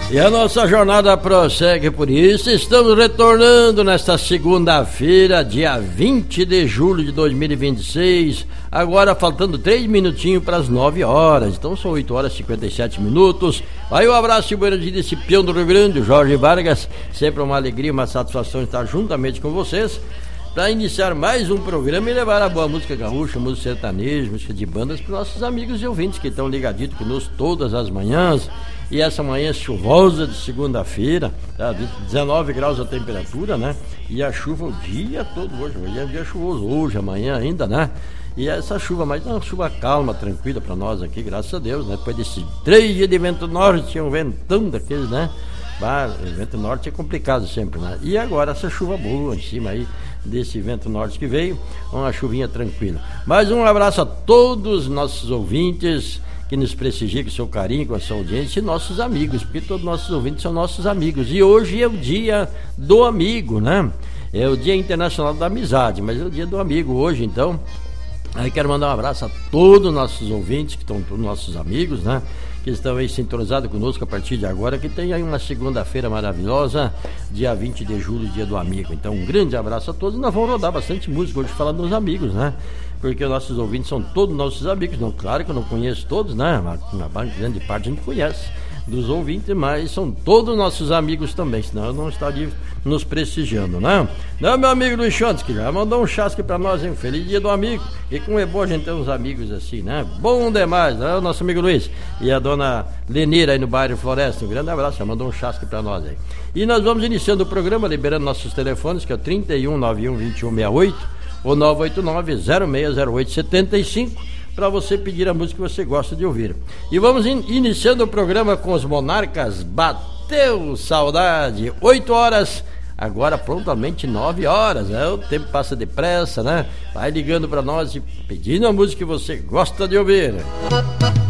E a nossa jornada prossegue, por isso estamos retornando nesta segunda-feira, dia 20 de julho de 2026, agora faltando 3 minutinhos para as 9 horas, então são 8 horas e 57 minutos. Aí um abraço e bom dia desse peão do Rio Grande, Jorge Vargas, sempre uma alegria, uma satisfação estar juntamente com vocês, para iniciar mais um programa e levar a boa música gaúcha, música sertaneja, música de bandas para nossos amigos e ouvintes que estão ligaditos conosco todas as manhãs. E essa manhã chuvosa de segunda-feira, tá? 19 graus a temperatura, né? E a chuva o dia todo hoje é um dia chuvoso, hoje, amanhã ainda, né? E essa chuva, mas é uma chuva calma, tranquila para nós aqui, graças a Deus, né? Depois desse 3 dias de vento norte, tinha um ventão daqueles, né? O vento norte é complicado sempre, né? E agora essa chuva boa em cima aí desse vento norte que veio, uma chuvinha tranquila. Mais um abraço a todos os nossos ouvintes que nos prestigiam com seu carinho, com a sua audiência, e nossos amigos, porque todos os nossos ouvintes são nossos amigos. E hoje é o dia do amigo, né? É o Dia Internacional da Amizade, mas é o dia do amigo hoje, então. Aí quero mandar um abraço a todos os nossos ouvintes, que estão todos nossos amigos, né? Que estão aí sintonizados conosco a partir de agora, que tem aí uma segunda-feira maravilhosa, dia 20 de julho, dia do amigo. Então um grande abraço a todos, nós vamos rodar bastante música hoje falando dos amigos, né? Porque os nossos ouvintes são todos nossos amigos, não, claro que eu não conheço todos, né? Uma grande parte a gente conhece dos ouvintes, mas são todos nossos amigos também, senão eu não estaria nos prestigiando, né? Não, meu amigo Luiz Chantes, que já mandou um chasque pra nós, hein? Feliz dia do amigo. E como é bom a gente ter uns amigos assim, né? Bom demais, né? O nosso amigo Luiz e a dona Lenira aí no bairro Floresta, um grande abraço, já mandou um chasque pra nós aí. E nós vamos iniciando o programa, liberando nossos telefones, que é o 3191-2168 ou 989-0608-75, para você pedir a música que você gosta de ouvir. E vamos iniciando o programa com os Monarcas. Bateu saudade, 8 horas, agora prontamente 9 horas, né? O tempo passa depressa, né? Vai ligando para nós e pedindo a música que você gosta de ouvir.